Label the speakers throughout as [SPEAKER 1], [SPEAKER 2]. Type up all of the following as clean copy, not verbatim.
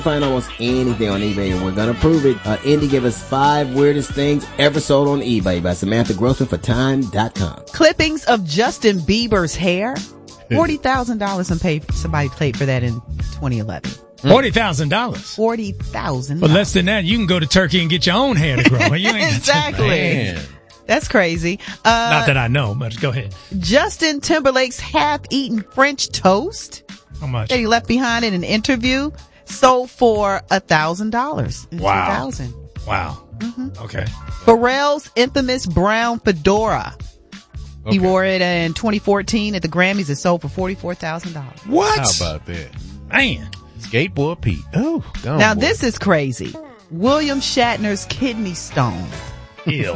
[SPEAKER 1] Find almost anything on eBay, and we're gonna prove it. Indy gave us 5 weirdest things ever sold on eBay by Samantha Grossman for Time.com.
[SPEAKER 2] Clippings of Justin Bieber's hair. $40,000 and somebody paid for that in 2011.
[SPEAKER 3] $40,000.
[SPEAKER 2] $40,000.
[SPEAKER 3] But less than that, you can go to Turkey and get your own hair to grow. You ain't
[SPEAKER 2] exactly. That's crazy.
[SPEAKER 3] Not that I know, but go ahead.
[SPEAKER 2] Justin Timberlake's half-eaten French toast.
[SPEAKER 3] How much?
[SPEAKER 2] That he left behind in an interview. Sold for $1,000.
[SPEAKER 3] Wow.
[SPEAKER 2] 2000.
[SPEAKER 3] Wow. Mm-hmm. Okay.
[SPEAKER 2] Pharrell's infamous brown fedora. Okay. He wore it in 2014 at the Grammys. It sold for $44,000.
[SPEAKER 3] What?
[SPEAKER 4] How about that?
[SPEAKER 3] Man.
[SPEAKER 4] Skateboard Pete. Oh, gone.
[SPEAKER 2] Now this is crazy. William Shatner's kidney stone.
[SPEAKER 3] Ew.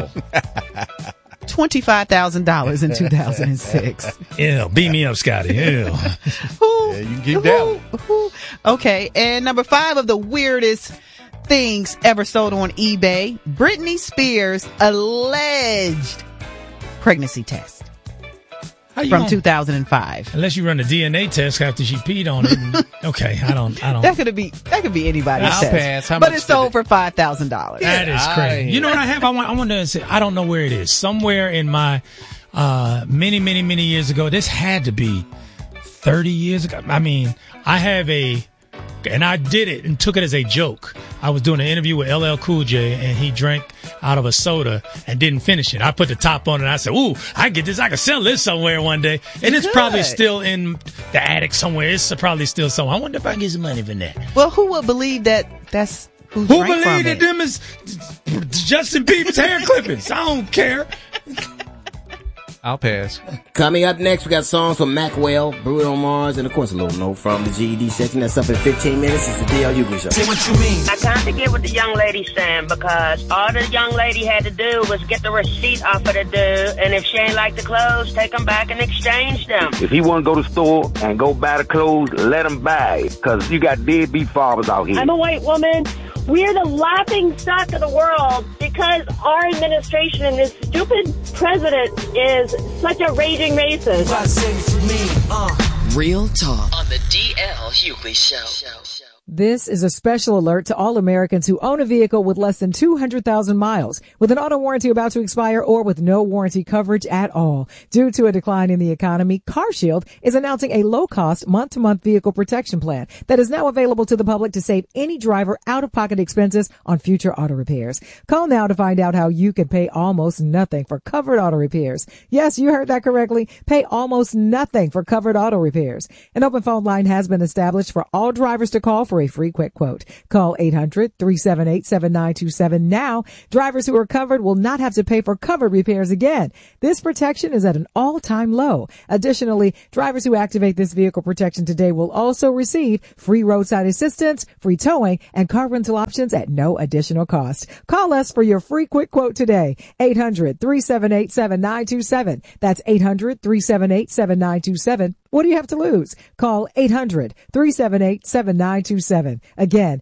[SPEAKER 2] $25,000 in 2006.
[SPEAKER 3] Ew. Beat me up, Scotty. Ew.
[SPEAKER 4] Yeah, you can keep that one.
[SPEAKER 2] Okay, and number 5 of the weirdest things ever sold on eBay. Britney Spears' alleged pregnancy test from 2005.
[SPEAKER 3] Unless you run a DNA test after she peed on it. Okay, I don't.
[SPEAKER 2] That could be anybody's
[SPEAKER 4] I'll
[SPEAKER 2] test.
[SPEAKER 4] Pass. How
[SPEAKER 2] but
[SPEAKER 4] much
[SPEAKER 2] it's sold for $5,000.
[SPEAKER 3] That is crazy. You know what I have? I want to say, I don't know where it is. Somewhere in my many years ago. This had to be 30 years ago. I mean, I have and I did it and took it as a joke. I was doing an interview with LL Cool J, and he drank out of a soda and didn't finish it. I put the top on it, and I said, ooh, I get this. I can sell this somewhere one day. And it's probably still in the attic somewhere. It's probably still somewhere. I wonder if I can get some money for that.
[SPEAKER 2] Well, who would believe that that's who
[SPEAKER 3] believed that them is Justin Bieber's hair clippings? I don't care.
[SPEAKER 4] I'll pass.
[SPEAKER 1] Coming up next, we got songs from Macwell, Bruno Mars, and of course a little note from the GED section. That's up in 15 minutes. It's the D.L. Hughley Show.
[SPEAKER 5] Say what you mean. I kind of get what the young lady's saying, because all the young lady had to do was get the receipt off of the dude, and if she ain't like the clothes, take them back and exchange them.
[SPEAKER 6] If he want to go to the store and go buy the clothes, let him buy it, because you got deadbeat fathers out here.
[SPEAKER 7] I'm a white woman. We're the laughing stock of the world because our administration and this stupid president is such a raging racist.
[SPEAKER 8] Real talk on the DL Hughley Show.
[SPEAKER 9] This is a special alert to all Americans who own a vehicle with less than 200,000 miles, with an auto warranty about to expire, or with no warranty coverage at all. Due to a decline in the economy, CarShield is announcing a low-cost month-to-month vehicle protection plan that is now available to the public to save any driver out-of-pocket expenses on future auto repairs. Call now to find out how you can pay almost nothing for covered auto repairs. Yes, you heard that correctly. Pay almost nothing for covered auto repairs. An open phone line has been established for all drivers to call for a free quick quote. Call 800-378-7927 now. Drivers who are covered will not have to pay for covered repairs again. This protection is at an all-time low. Additionally, drivers who activate this vehicle protection today will also receive free roadside assistance, free towing, and car rental options at no additional cost. Call us for your free quick quote today. 800-378-7927. That's 800-378-7927. What do you have to lose? Call 800-378-7927. Again,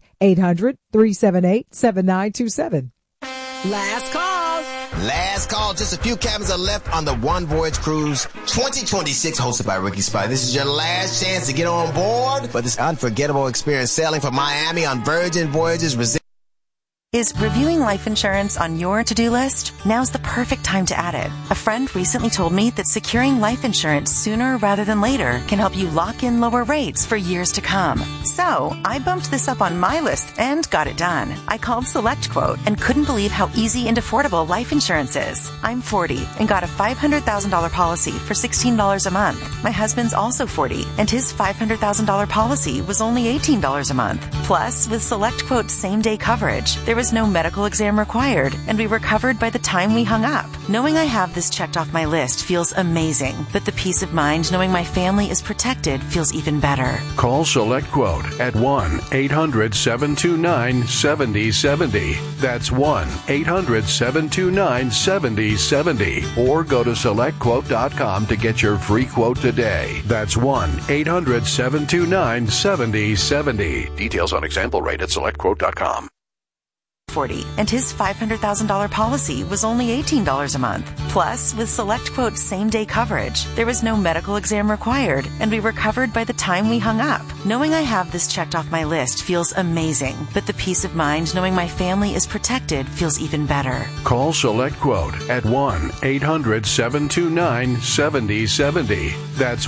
[SPEAKER 9] 800-378-7927.
[SPEAKER 8] Last call.
[SPEAKER 10] Last call. Just a few cabins are left on the One Voyage Cruise 2026, hosted by Ricky Spy. This is your last chance to get on board for this unforgettable experience sailing from Miami on Virgin Voyages.
[SPEAKER 11] Is reviewing life insurance on your to-do list? Now's the perfect time to add it. A friend recently told me that securing life insurance sooner rather than later can help you lock in lower rates for years to come. So I bumped this up on my list and got it done. I called SelectQuote and couldn't believe how easy and affordable life insurance is. I'm 40 and got a $500,000 policy for $16 a month. My husband's also 40 and his $500,000 policy was only $18 a month. Plus, with SelectQuote's same-day coverage, there was no medical exam required, and we were covered by the time we hung up. Knowing I have this checked off my list feels amazing, but the peace of mind knowing my family is protected feels even better.
[SPEAKER 12] Call SelectQuote at 1-800-729-7070. That's 1-800-729-7070. Or go to SelectQuote.com to get your free quote today. That's 1-800-729-7070. Details on example rate at SelectQuote.com.
[SPEAKER 11] $40, and his $500,000 policy was only $18 a month. Plus, with SelectQuote same-day coverage, there was no medical exam required, and we were covered by the time we hung up. Knowing I have this checked off my list feels amazing, but the peace of mind knowing my family is protected feels even better.
[SPEAKER 12] Call SelectQuote at 1-800-729-7070. That's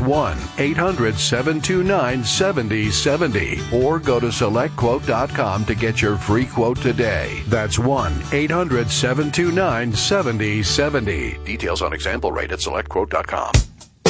[SPEAKER 12] 1-800-729-7070. Or go to SelectQuote.com to get your free quote today. That's 1-800-729-7070. Details on example rate at SelectQuote.com.